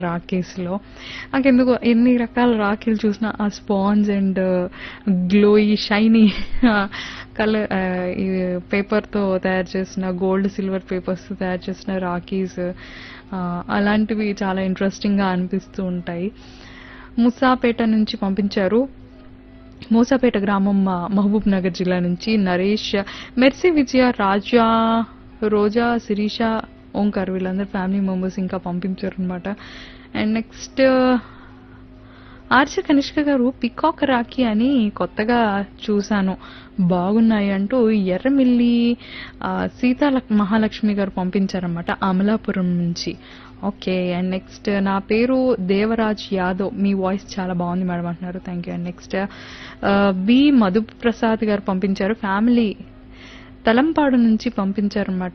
రాఖీస్‌లో. నాకెందుకో ఎన్ని రకాల రాఖీలు చూసినా ఆ స్పాంజ్ అండ్ గ్లోయి, షైనీ ఈ పేపర్‌తో తయారు చేసిన గోల్డ్, సిల్వర్ పేపర్స్‌తో తయారు చేసిన రాఖీస్ అలాంటివి చాలా ఇంట్రెస్టింగ్‌గా అనిపిస్తూ ఉంటాయి. ముసాపేట నుంచి పంపించారు. మూసాపేట గ్రామం మహబూబ్ నగర్ జిల్లా నుంచి నరేష్, మెర్సీ విజయ, రాజా, రోజా, శిరీష, ఓంకార్ వీళ్ళందరూ ఫ్యామిలీ మెంబర్స్ ఇంకా పంపించారనమాట. అండ్ నెక్స్ట్ ఆర్చ కనిష్క గారు పికాక్ రాఖీ అని కొత్తగా చూశాను, బాగున్నాయి అంటూ ఎర్రమిల్లి సీతా మహాలక్ష్మి గారు పంపించారనమాట అమలాపురం నుంచి. ఓకే. అండ్ నెక్స్ట్ నా పేరు దేవరాజ్ యాదవ్, మీ వాయిస్ చాలా బాగుంది మేడం అంటున్నారు. Thank you. And next B Madhu Prasad గారు పంపించారు, ఫ్యామిలీ తలంపాడు నుంచి పంపించారనమాట.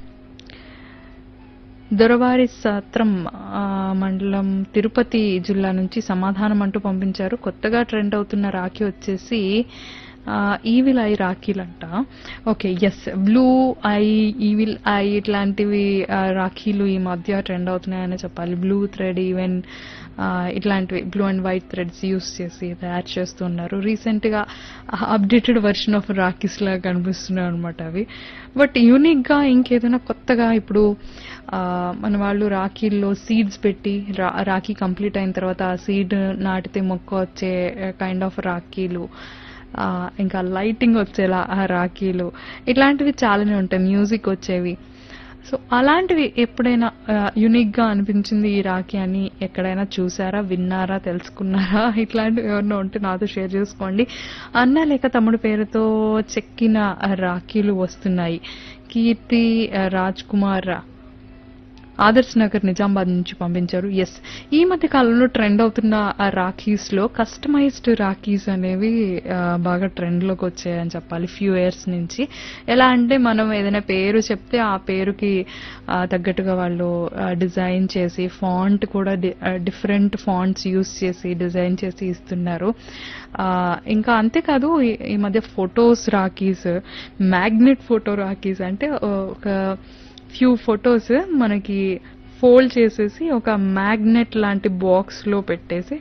దొరవారి సత్రం మండలం తిరుపతి జిల్లా నుంచి సమాధానం అంటూ పంపించారు. కొత్తగా ట్రెండ్ అవుతున్న రాఖీ వచ్చేసి evil eye రాఖీలంట. Okay, yes, blue I, evil eye ఇట్లాంటివి రాఖీలు ఈ మధ్య ట్రెండ్ అవుతున్నాయని చెప్పాలి. బ్లూ థ్రెడ్, ఈవెన్ ఇట్లాంటివి blue and white threads use చేసి తయారు చేస్తున్నారు. రీసెంట్గా అప్డేటెడ్ వర్షన్ ఆఫ్ రాఖీస్ లాగా కనిపిస్తున్నాయి అనమాట అవి. బట్ యూనిక్గా ఇంకేదైనా కొత్తగా ఇప్పుడు మన వాళ్ళు రాఖీల్లో సీడ్స్ పెట్టి రాఖీ కంప్లీట్ అయిన తర్వాత ఆ సీడ్ నాటితే మొక్క వచ్చే కైండ్ ఆఫ్ రాఖీలు, ఇంకా లైటింగ్ వచ్చేలా ఆ రాఖీలు, ఇట్లాంటివి చాలానే ఉంటాయి, మ్యూజిక్ వచ్చేవి. సో అలాంటివి ఎప్పుడైనా యునిక్గా అనిపించింది ఈ రాఖీ అని ఎక్కడైనా చూసారా, విన్నారా, తెలుసుకున్నారా? ఇట్లాంటివి ఏమన్నా ఉంటే నాతో షేర్ చేసుకోండి. అన్న లేక తమ్ముడు పేరుతో చెక్కిన రాఖీలు వస్తున్నాయి. కీర్తి రాజ్ కుమార్ ఆదర్శ్ నగర్ నిజామాబాద్ నుంచి పంపించారు. ఎస్, ఈ మధ్య కాలంలో ట్రెండ్ అవుతున్న రాఖీస్ లో కస్టమైజ్డ్ రాఖీస్ అనేవి బాగా ట్రెండ్ లోకి వచ్చాయని చెప్పాలి ఫ్యూ ఇయర్స్ నుంచి. ఎలా అంటే మనం ఏదైనా పేరు చెప్తే ఆ పేరుకి తగ్గట్టుగా వాళ్ళు డిజైన్ చేసి, ఫాంట్ కూడా డిఫరెంట్ ఫాంట్స్ యూస్ చేసి డిజైన్ చేసి ఇస్తున్నారు. ఇంకా అంతేకాదు ఈ మధ్య photos rakhis, magnet photo rakhis అంటే ఒక ఫ్యూ ఫొటోస్ మనకి ఫోల్డ్ చేసేసి ఒక మ్యాగ్నెట్ లాంటి బాక్స్ లో పెట్టేసి,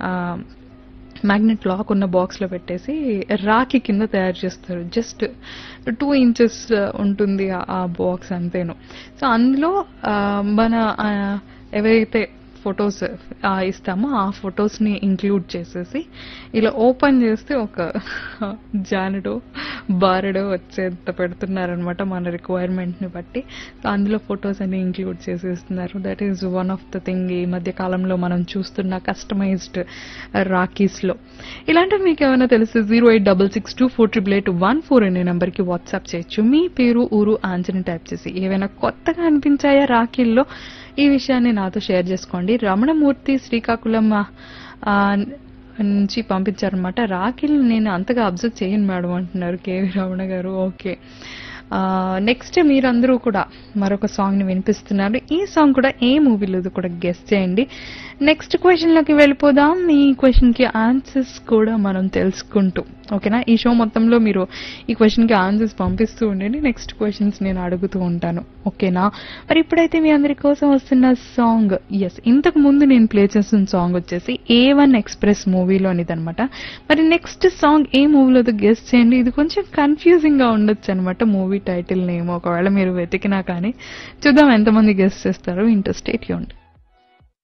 మ్యాగ్నెట్ లాక్ ఉన్న బాక్స్ లో పెట్టేసి రాఖీ కింద తయారు చేస్తారు. జస్ట్ 2 inches ఉంటుంది ఆ బాక్స్ అంతేను. సో అందులో మన ఎవరైతే ఫొటోస్ ఇస్తామో ఆ ఫొటోస్ ని ఇంక్లూడ్ చేసేసి ఇలా ఓపెన్ చేస్తే ఒక జానడో బారడో వచ్చేంత పెడుతున్నారనమాట మన రిక్వైర్మెంట్ ని బట్టి. అందులో ఫొటోస్ అన్ని ఇంక్లూడ్ చేసేస్తున్నారు. That is one of the thing ఈ మధ్య కాలంలో మనం చూస్తున్న కస్టమైజ్డ్ రాఖీస్ లో. ఇలాంటివి మీకు ఏమైనా తెలిస్తే 08662488814 అనే నెంబర్ కి వాట్సాప్ చేయొచ్చు. మీ పేరు, ఊరు, ఆన్సర్ని టైప్ చేసి ఏవైనా కొత్తగా అనిపించాయా రాఖీల్లో ఈ విషయాన్ని నాతో షేర్ చేసుకోండి. రమణమూర్తి శ్రీకాకుళం నుంచి పంపించారనమాట. రాఖీలు నేను అంతగా అబ్జర్వ్ చేయను మేడం అంటున్నారు కేవి రమణ గారు. ఓకే, నెక్స్ట్ మీరందరూ కూడా మరొక సాంగ్ ని వినిపిస్తున్నారు. ఈ సాంగ్ కూడా ఏ మూవీలో కూడా గెస్ట్ చేయండి. నెక్స్ట్ క్వశ్చన్ లోకి వెళ్ళిపోదాం. ఈ క్వశ్చన్ కి ఆన్సర్స్ కూడా మనం తెలుసుకుంటూ, ఓకేనా? ఈ షో మొత్తంలో మీరు ఈ క్వశ్చన్ కి ఆన్సర్స్ పంపిస్తూ ఉండండి. నెక్స్ట్ క్వశ్చన్స్ నేను అడుగుతూ ఉంటాను, ఓకేనా? మరి ఇప్పుడైతే మీ అందరి కోసం వస్తున్న సాంగ్, ఎస్, ఇంతకు ముందు నేను ప్లే చేస్తున్న సాంగ్ వచ్చేసి A1 ఎక్స్ప్రెస్ మూవీలోనిదనమాట. మరి నెక్స్ట్ సాంగ్ ఏ మూవీలో గెస్ట్ చేయండి. ఇది కొంచెం కన్ఫ్యూజింగ్ గా ఉండొచ్చు అనమాట మూవీ టైటిల్ నేమ్. ఒకవేళ మీరు వెతికినా కానీ చూద్దాం ఎంతమంది గెస్ట్ చేస్తారో. Into stay tuned.